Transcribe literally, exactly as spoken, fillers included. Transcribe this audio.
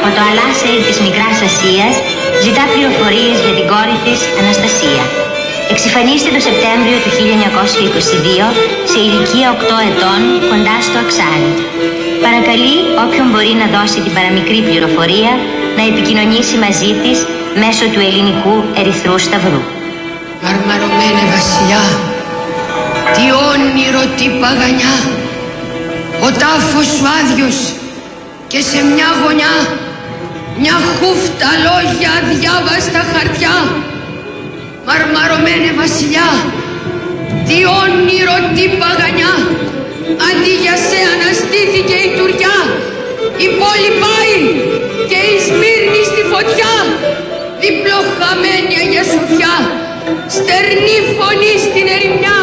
από το Αλάσσερ της Μικράς Ασίας ζητά πληροφορίες για την κόρη της Αναστασία. Εξυφανίστηκε το Σεπτέμβριο του χίλια εννιακόσια είκοσι δύο σε ηλικία οκτώ ετών κοντά στο Αξάρι. Παρακαλεί όποιον μπορεί να δώσει την παραμικρή πληροφορία να επικοινωνήσει μαζί της μέσω του ελληνικού Ερυθρού Σταυρού. Μαρμαρωμένε βασιλιά, τι όνειρο, τι παγανιά, ο τάφος σου άδειος και σε μια γωνιά μια χούφτα λόγια αδιάβαστα χαρτιά. Μαρμαρωμένε βασιλιά, τι όνειρο, τι παγανιά, αντί για σε αναστήθηκε η Τουριά, η πόλη πάει και η Σμύρνη στη φωτιά, διπλοχαμένη Αγία Σοφιά, στερνή φωνή στην ερημιά.